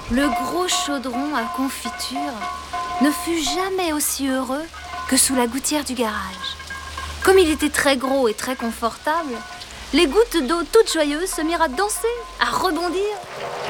Le gros chaudron à confiture ne fut jamais aussi heureux que sous la gouttière du garage. Comme il était très gros et très confortable, les gouttes d'eau toutes joyeuses se mirent à danser, à rebondir.